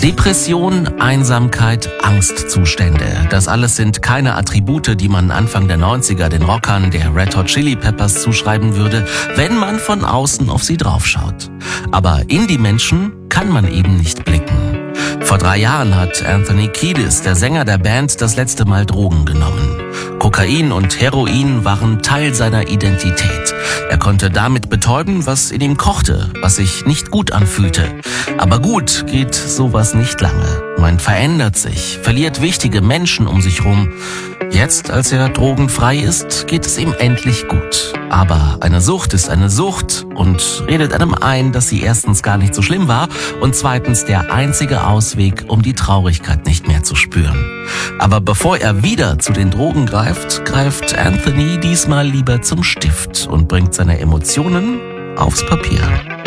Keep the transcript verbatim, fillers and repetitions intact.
Depression, Einsamkeit, Angstzustände. Das alles sind keine Attribute, die man Anfang der neunziger den Rockern der Red Hot Chili Peppers zuschreiben würde, wenn man von außen auf sie draufschaut. Aber in die Menschen kann man eben nicht blicken. Vor drei Jahren hat Anthony Kiedis, der Sänger der Band, das letzte Mal Drogen genommen. Kokain und Heroin waren Teil seiner Identität. Er konnte damit betäuben, was in ihm kochte, was sich nicht gut anfühlte. Aber gut geht sowas nicht lange. Man verändert sich, verliert wichtige Menschen um sich rum. Jetzt, als er drogenfrei ist, geht es ihm endlich gut. Aber eine Sucht ist eine Sucht und redet einem ein, dass sie erstens gar nicht so schlimm war und zweitens der einzige Ausweg, um die Traurigkeit nicht mehr zu spüren. Aber bevor er wieder zu den Drogen greift, greift Anthony diesmal lieber zum Stift und bringt seine Emotionen aufs Papier.